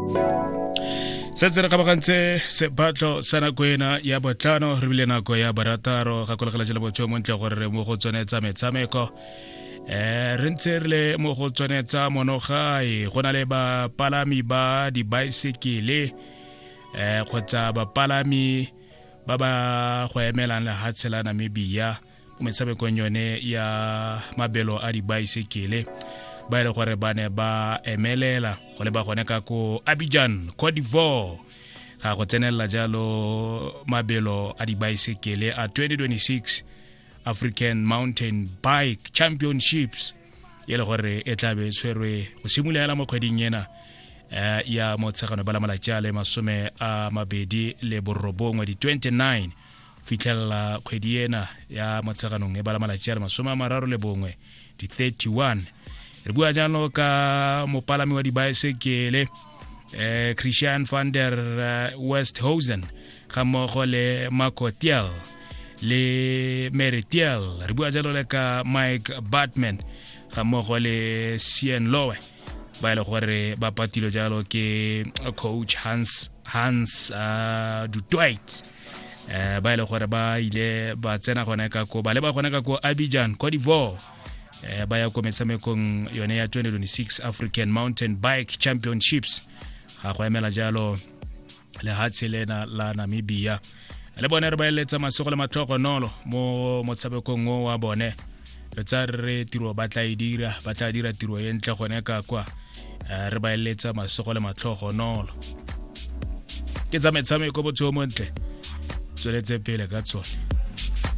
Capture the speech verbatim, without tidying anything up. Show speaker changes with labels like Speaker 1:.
Speaker 1: Setse re kabagantse sebatlo sa nako ena ya botlano re bile nako ya barataro ga kolegela jela botho mo ntle gore re mo go tsonetsa metshameko eh re ntse re le mo go tsonetsa monogae go na le ba palami ba di bicycle eh kgotsa ba palami ba ba go emelang le hatsela Namibia mo metshamekong yone ya mabelo a di bicycle ba ile gore ba ne ba emelela go le ba gone ka ko Abidjan, Côte d'Ivoire ga go tsenela jalo mabelo a di bicycle a twenty twenty-six African Mountain Bike Championships ye le gore e tlabe tshwerwe go simulela mo kgweding ena ya motsagano bala malatjale masome a mabedi le borobongwe di twenty-nine fitlhela kgwedi ena ya motsagano e bala malatjale masome a mararo le bongwe di thirty-one re bua jalo ka mopalami wa di bicycle eh Christian van der uh, Westhuizen ga mmogo le Makotiel le Meritiel re bua jalo le ka Mike Batman ga mmogo le Cien Lowe ba ile gore ba patilo jalo ke coach Hans Hans uh, du Dwight eh ba ile gore ba ile ba tsena gona ka ko ba le ba gona ka ko Abidjan, Côte d'Ivoire eh ba ya ko metshamekong yone ya twenty twenty-six African Mountain Bike Championships ga go emela jalo le hatselena la Namibia le bone re ba eletsa masogo le matlhogo nolo mo motshamekong o wa bone le tsare tiro ba tla idira ba tla dira tiro e ntle gone ka kwa re ba eletsa masogo le matlhogo nolo ke tsa metshameko botho mo ntle tsweletse pele ka tsone.